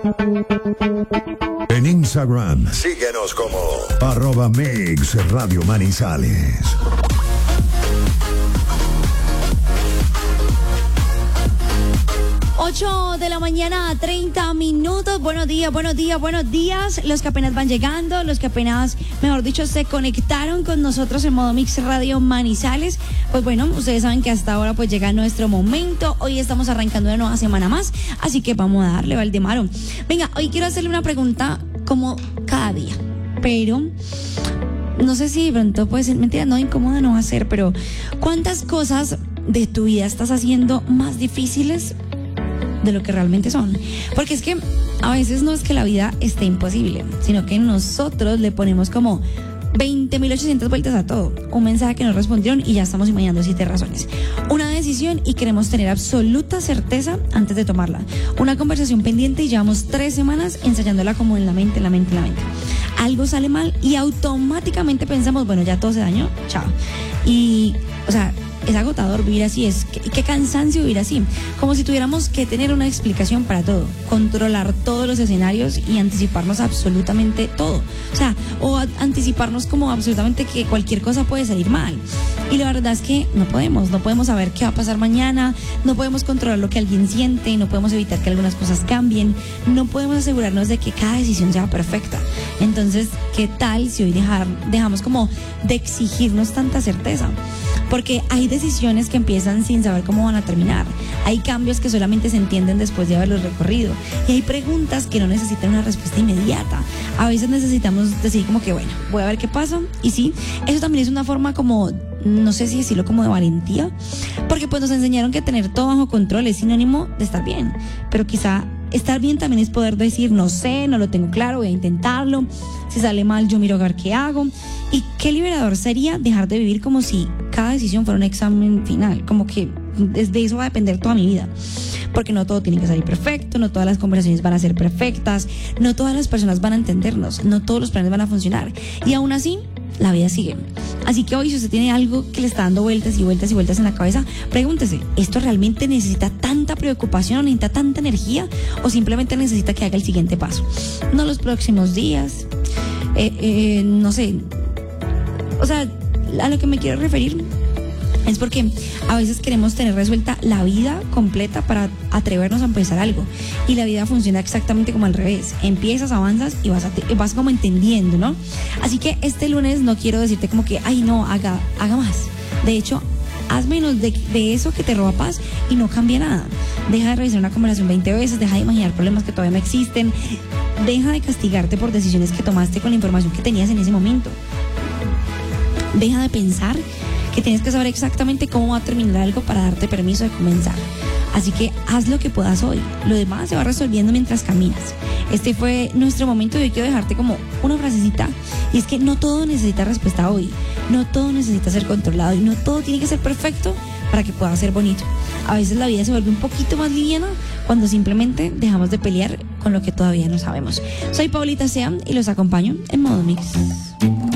En Instagram, síguenos como @Mix Radio Manizales. 8 de la mañana, 30 minutos. Buenos días, buenos días, buenos días. Los que apenas van llegando, los que apenas, mejor dicho, se conectaron con nosotros en modo Mix Radio Manizales. Pues bueno, ustedes saben que hasta ahora pues llega nuestro momento. Hoy estamos arrancando una nueva semana más, así que vamos a darle, Valdemaro. Venga, hoy quiero hacerle una pregunta como cada día, pero no sé si de pronto puede ser mentira, no, incómoda no va a ser, pero ¿cuántas cosas de tu vida estás haciendo más difíciles de lo que realmente son? Porque es que a veces no es que la vida esté imposible, sino que nosotros le ponemos como 20.800 vueltas a todo. Un mensaje que nos respondieron y ya estamos imaginando 7 razones. Una decisión y queremos tener absoluta certeza antes de tomarla. Una conversación pendiente y llevamos 3 semanas ensayándola como en la mente. Algo sale mal y automáticamente pensamos, bueno, ya todo se dañó, chao. Y, o sea, es agotador vivir así, qué cansancio vivir así, como si tuviéramos que tener una explicación para todo, controlar todos los escenarios y anticiparnos absolutamente todo, o sea, anticiparnos como absolutamente que cualquier cosa puede salir mal. Y la verdad es que no podemos saber qué va a pasar mañana, no podemos controlar lo que alguien siente, no podemos evitar que algunas cosas cambien, no podemos asegurarnos de que cada decisión sea perfecta. Entonces, ¿qué tal si hoy dejamos como de exigirnos tanta certeza? Porque hay decisiones que empiezan sin saber cómo van a terminar. Hay cambios que solamente se entienden después de haberlos recorrido. Y hay preguntas que no necesitan una respuesta inmediata. A veces necesitamos decir como que, bueno, voy a ver qué pasa. Y sí, eso también es una forma como, no sé si decirlo como de valentía. Porque pues nos enseñaron que tener todo bajo control es sinónimo de estar bien. Pero quizá estar bien también es poder decir, no sé, no lo tengo claro, voy a intentarlo. Si sale mal, yo miro a ver qué hago. Y qué liberador sería dejar de vivir como si cada decisión fuera un examen final, como que de eso va a depender toda mi vida, porque no todo tiene que salir perfecto, no todas las conversaciones van a ser perfectas, no todas las personas van a entendernos, no todos los planes van a funcionar, y aún así la vida sigue. Así que hoy, si usted tiene algo que le está dando vueltas y vueltas y vueltas en la cabeza, pregúntese, ¿esto realmente necesita tanta preocupación, necesita tanta energía, o simplemente necesita que haga el siguiente paso? No los próximos días, no sé. O sea, a lo que me quiero referir es porque a veces queremos tener resuelta la vida completa para atrevernos a empezar algo. Y la vida funciona exactamente como al revés. Empiezas, avanzas y vas como entendiendo, ¿no? Así que este lunes no quiero decirte como que, ay, no, haga más. De hecho, haz menos de eso que te roba paz y no cambia nada. Deja de revisar una conversación 20 veces, deja de imaginar problemas que todavía no existen, deja de castigarte por decisiones que tomaste con la información que tenías en ese momento. Deja de pensar que tienes que saber exactamente cómo va a terminar algo para darte permiso de comenzar. Así que haz lo que puedas hoy. Lo demás se va resolviendo mientras caminas. Este fue nuestro momento y hoy quiero dejarte como una frasecita. Y es que no todo necesita respuesta hoy. No todo necesita ser controlado. Y no todo tiene que ser perfecto para que pueda ser bonito. A veces la vida se vuelve un poquito más liviana cuando simplemente dejamos de pelear con lo que todavía no sabemos. Soy Paulita Sean y los acompaño en modo Mix.